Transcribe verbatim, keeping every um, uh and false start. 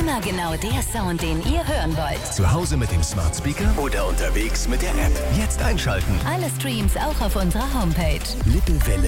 Immer genau der Sound, den ihr hören wollt. Zu Hause mit dem Smart Speaker oder unterwegs mit der App. Jetzt einschalten. Alle Streams auch auf unserer Homepage. Lippelwelle